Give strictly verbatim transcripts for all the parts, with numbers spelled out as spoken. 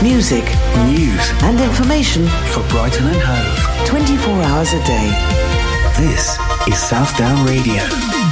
Music, news and information for Brighton and Hove. twenty-four hours a day. This is Southdown Radio.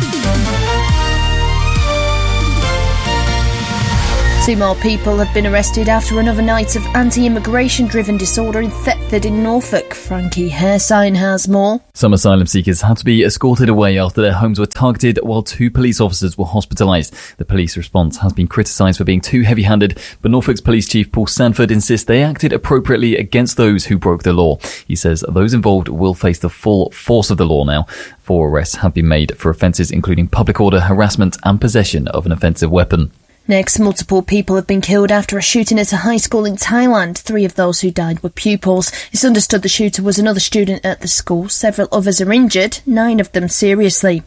Two more people have been arrested after another night of anti-immigration driven disorder in Thetford in Norfolk. Frankie Hairsign has more. Some asylum seekers had to be escorted away after their homes were targeted while two police officers were hospitalised. The police response has been criticised for being too heavy-handed, but Norfolk's Police Chief Paul Sanford insists they acted appropriately against those who broke the law. He says those involved will face the full force of the law now. Four arrests have been made for offences including public order, harassment and possession of an offensive weapon. Next, multiple people have been killed after a shooting at a high school in Thailand. Three of those who died were pupils. It's understood the shooter was another student at the school. Several others are injured, nine of them seriously.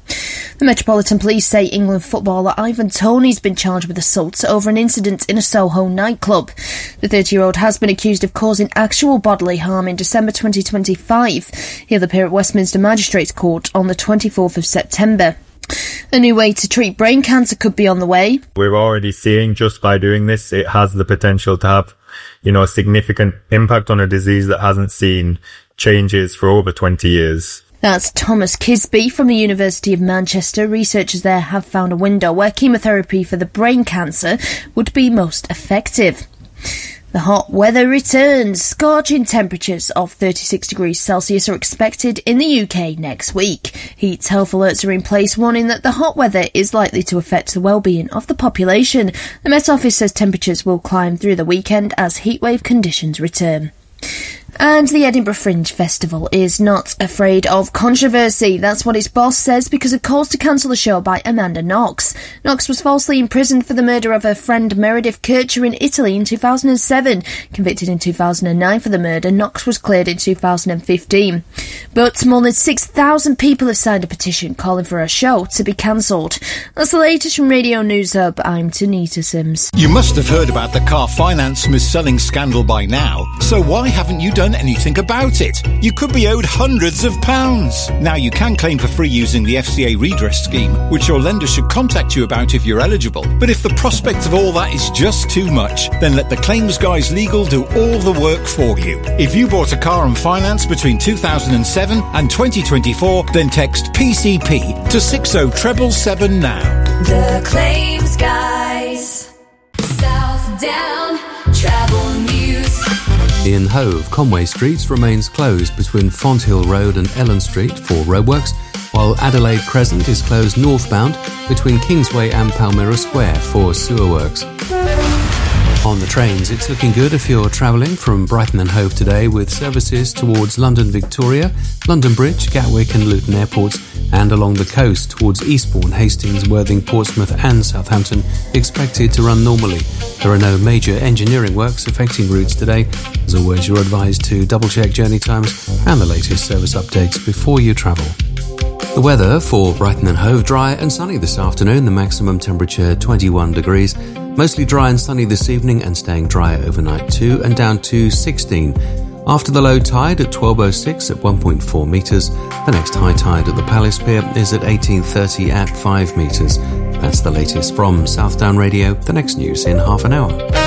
The Metropolitan Police say England footballer Ivan Toney's been charged with assault over an incident in a Soho nightclub. The thirty-year-old has been accused of causing actual bodily harm in December twenty twenty-five. He'll appear at Westminster Magistrates Court on the twenty-fourth of September. A new way to treat brain cancer could be on the way. We're already seeing, just by doing this, it has the potential to have, you know, a significant impact on a disease that hasn't seen changes for over twenty years. That's Thomas Kisby from the University of Manchester. Researchers there have found a window where chemotherapy for the brain cancer would be most effective. The hot weather returns. Scorching temperatures of thirty-six degrees Celsius are expected in the U K next week. Heat health alerts are in place, warning that the hot weather is likely to affect the well-being of the population. The Met Office says temperatures will climb through the weekend as heatwave conditions return. And the Edinburgh Fringe Festival is not afraid of controversy. That's what its boss says because of calls to cancel the show by Amanda Knox. Knox was falsely imprisoned for the murder of her friend Meredith Kircher in Italy in two thousand seven. Convicted in two thousand nine for the murder, Knox was cleared in two thousand fifteen. But more than six thousand people have signed a petition calling for her show to be cancelled. That's the latest from Radio News Hub. I'm Tanita Sims. You must have heard about the car finance mis-selling scandal by now, so why haven't you done anything about it? You could be owed hundreds of pounds. Now you can claim for free using the F C A redress scheme, which your lender should contact you about if you're eligible. But if the prospect of all that is just too much, then let the Claims Guys Legal do all the work for you. If you bought a car on finance between two thousand seven and twenty twenty-four, then text P C P to six oh seven seven now. The Claims Guys. Southdown Travel News. In Hove, Conway Street remains closed between Fonthill Road and Ellen Street for roadworks, while Adelaide Crescent is closed northbound between Kingsway and Palmyra Square for sewer works. On the trains, it's looking good if you're travelling from Brighton and Hove today, with services towards London Victoria, London Bridge, Gatwick and Luton airports, and along the coast towards Eastbourne, Hastings, Worthing, Portsmouth and Southampton expected to run normally. There are no major engineering works affecting routes today. As always, you're advised to double-check journey times and the latest service updates before you travel. The weather for Brighton and Hove: dry and sunny this afternoon, the maximum temperature twenty-one degrees. Mostly dry and sunny this evening and staying dry overnight too, and down to sixteen. After the low tide at twelve oh six at one point four metres, the next high tide at the Palace Pier is at eighteen thirty at five metres. That's the latest from Southdown Radio. The next news in half an hour.